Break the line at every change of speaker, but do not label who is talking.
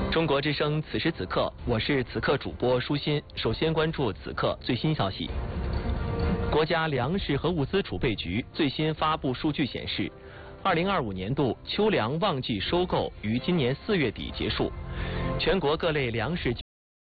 中国之声此时此刻，我是此刻主播舒心。首先关注此刻最新消息。国家粮食和物资储备局最新发布数据显示，2025年度秋粮旺季收购于今年4月底结束，全国各类粮食